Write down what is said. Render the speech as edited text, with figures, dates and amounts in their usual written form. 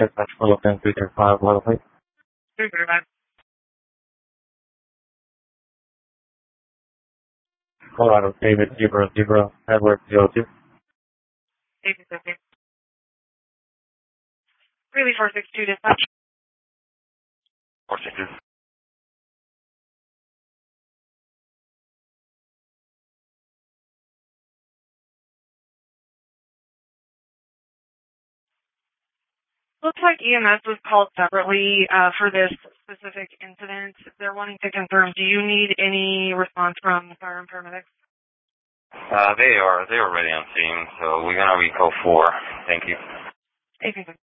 Dispatch for 335, level plate. 335. Colorado, David, 00, Edward, 02. David, 50. Really 462 dispatch. 462. Looks like EMS was called separately for this specific incident. They're wanting to confirm, do you need any response from fire and paramedics? They are ready on scene, so we're going to recall 4. Thank you. 8